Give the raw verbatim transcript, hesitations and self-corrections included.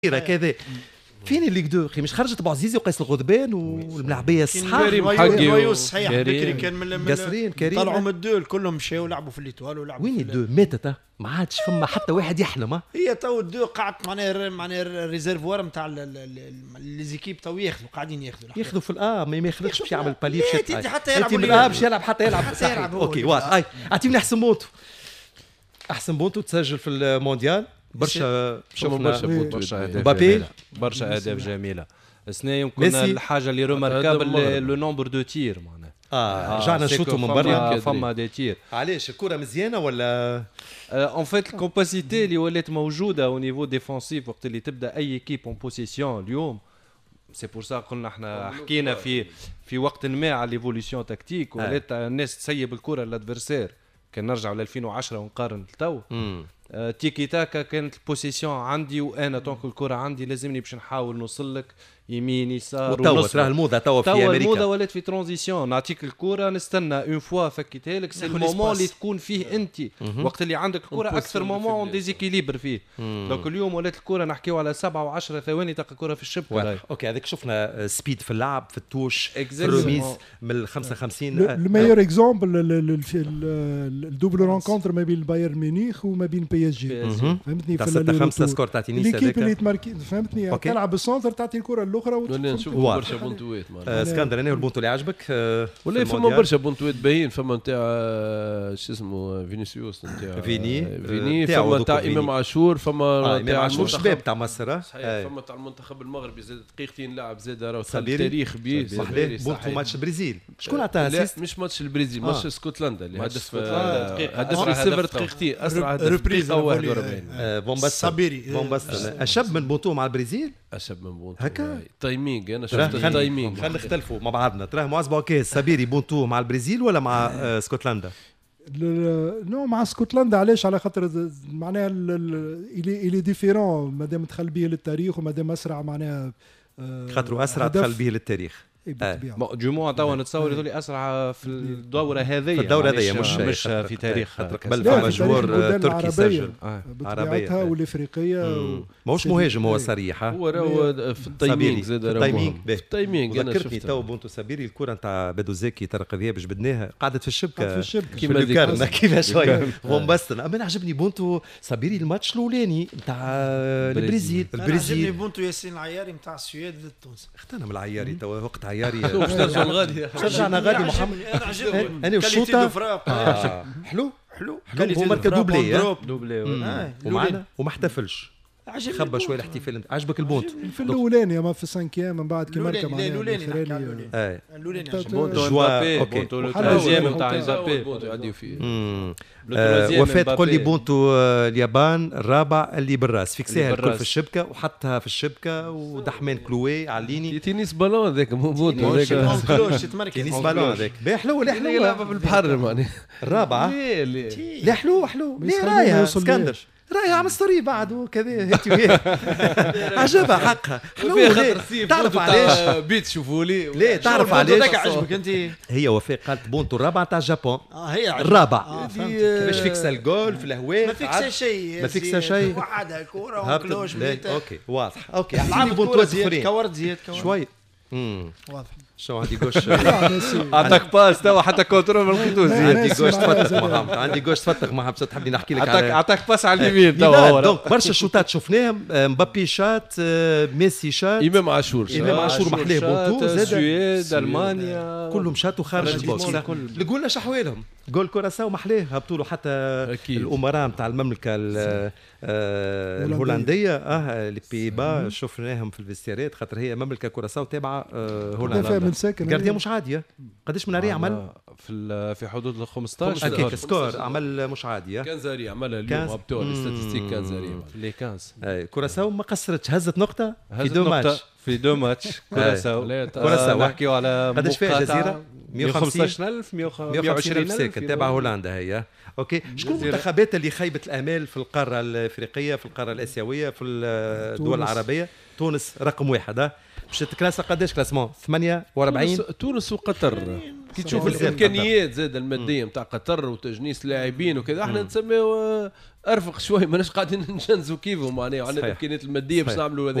كذا. فين الليغ دو اخي؟ مش خرجت ابو عزيزي وقيس الغضبان والملاعبيه الصحاح كريم حقي صحيح بكري كان من قاسرين كريم طلعوا من الدول كلهم مشاو لعبوا في الليتوال ولعبوا وين الدو ماتت ما عادش فما حتى واحد يحلم. هي تو الدو قعدت معناها معناها الريزيرفوار نتاع لي زيكيب تو ياخذوا قاعدين ياخذوا ياخذوا في الاه ما ياخذش باش يعمل باليف شت حتى يلعب من الاه باش يلعب حتى يلعب حتى يلعب اوكي واضح. اعطيني احسن بونتو احسن بونتو تسجل في المونديال برشا شفنا برشا مبابي برشا اهداف جميله. السنه يمكن الحاجه اللي روماركابل لو نومبر دو تير معناها اه رجعنا نشوطوا من برا فما دي تير. علاش الكره مزيانه ولا اون فيت الكومباسيتي اللي ولات موجوده او نيفو ديفونسيف وقت اللي تبدا اي كيب اون بوسيسيون اليوم سي بور سا قلنا احنا حكينا في في وقت ما على ليفوليسيون تكتيك ولات الناس تسيب الكره للادفيرسير. كان نرجع ل ألفين وعشرة ونقارن تو آه تيكي تاكا كانت البوسيسيون عندي وانا طونك الكره عندي لازمني باش نحاول نوصل لك يمين يسار ونص. راه الموضه توا في امريكا الموضه ولات في ترانزيسيون. نعطيك الكره نستنى اون فوا فكيتها لك سي المومون اللي تكون فيه انت وقت اللي عندك الكره اكثر مومون ديزيكيليبر فيه. دونك اليوم ولات الكره نحكيو على سبعة وعشرة ثواني تلقى الكره في الشبكه. اوكي هذاك شفنا سبيد في اللعب في التوش في الرميز من ال خمسة وخمسين. الميور اكزومبل الدوبل رونكونتر ما بين البايرن ميونخ وما بين بي اس جي فهمتني في ستة خمسة سكور تاع تونس هذاك اللي تماركي فهمتني تلعب بالسونتر تعطي الكره الاخرى نشوفوا برشا بونتوات. اسكندر انا البونتو اللي عجبك ولا فما برشا بونتوات باين. فما نتاع شو اسمه فينيسيوس نتاع فيني فيني فما نتاع امام عاشور فما نتاع عاشور شباب تاع مصر صحيح. فما تاع المنتخب المغربي زاد دقيقتين لاعب زاد راه تاريخ بيه صحيح. بونتو ماتش البرازيل شكون عطاه اسيست؟ مش ماتش البرازيل ماتش اسكتلندا اللي هدف هدف صفر دقيقتين اسرع هدف دقيقه واحد وأربعين. بومباس صابيري بومباس اشب من بونتو مع البرازيل اشب من بونتو هكا تايمينغ. انا شفت التايمينغ خلينا نختلفوا مع بعضنا. تراه معصبه اوكي صابيري بونتو مع البرازيل ولا مع اسكتلندا؟ نو مع اسكتلندا. علاش؟ على خاطر معناها الي الي ديفيرون مادام دخل به للتاريخ ومادام اسرع معناها خاطر اسرع دخل به للتاريخ. جموع توا نتصور يقول لي اسرع في الدوره هذه في الدوره هذه مش مش في تاريخ قبل فما جوار تركي سجل عربيه والافريقيه ماهوش مهاجم هو صريح. هو راهو في التايمينغ زاد التايمينغ في التايمينغ. انا ذكرتني تو بونتو صابيري الكره نتاع بدو زكي طارق ذياب جبدناها قعدت في الشبكه في الشبكه كيما ذكرنا كيما شويه بومباستن. اما عجبني بونتو صابيري الماتش الاولاني نتاع البرازيل. البرازيل بونتو ياسين العياري نتاع السويد ضد تونس. اختنا من العياري تو وقت عياري غادي رجعنا غادي محمد. انا الشوطه حلو حلو حلو هو ماركه دوبلي دوبلي ومعنا وما احتفلش خبى شويه الاحتفال. عجبك البونت في الاولاني ما في السانكيام من بعد كي ماركه معناها الاولاني الاولاني بونتو مبابي بونتو الثالث نتاع مبابي يعديو فيه. وفات قول لي بونتو اليابان الرابع اللي بالراس فيكسيها الكل في الشبكه وحطها في الشبكه ودحمان كلوي عليني تينيس بالون هذاك مو بونتو هذاك تينيس بالون هذاك باهي حلو ولا حلو يلعب بالبحر معني الرابعه لا حلو حلو ليه رايها اسكندر رايها عم ستوري بعد وكذا هيك عجبها حقها حلو. تعرف علاش بيت شوفوا لي ليه تعرف علاش عجبك انت؟ هي وفاء قالت بونتو الرابع تاع اليابان. اه هي الرابع كيفاش فيكس الجول في الهواء ما فيكس شيء ما فيكس شيء وحدها كوره وكلوش اوكي واضح. اوكي لعب بونتو زياد كورت زياد شوي واضح. شو عندي قوش عطاك باس توا حتى كونترول ما لقيتوش. عندي قوش تفتق محمد عندي قوش تفتق محمد تحبني نحكي لك عطاك عطاك باس على اليمين توا. دونك برشا شوطات شفناهم. مبابي شات ميسي شات امام عاشور امام عاشور محليه بونتو زاد السويد المانيا كلهم شاتوا خارج البوكس. الجول اش احوالهم جول كوراساو محليه هبطوا له حتى الامراء نتاع المملكه الهولنديه اه اللي بيبا شفناهم في الفيستيرات خاطر هي مملكه كوراساو تابعه هولندا. جارديان مش عاديه قداش من ريع عمل في في حدود ال خمسطاش اكيد سكور عمل مش عاديه. كان زاري عملها اليوم هبطوا الاستاتستيك كان زاري لي خمسة. اي كوراساو ما قصرتش هزت نقطه في دو ماتش في دو ماتش كوراساو كوراساو نحكيو على قداش فيها الجزيره مية وخمسطاش ألف مية وعشرين ألف ساكن تابع هولندا هي. اوكي شكون المنتخبات اللي خيبت الامال في القاره الافريقيه في القاره الاسيويه في الدول العربيه؟ تونس رقم واحد. باش تكلاسا قداش كلاسمون ثمانية وأربعين تونس, تونس وقطر كي تشوف الامكانيات زاد الماديه نتاع قطر وتجنيس لاعبين وكذا احنا نسميو ارفق شوي ماناش قاعدين نجنزوا كيفهم معناها وعندنا الامكانيات الماديه باش نعملوا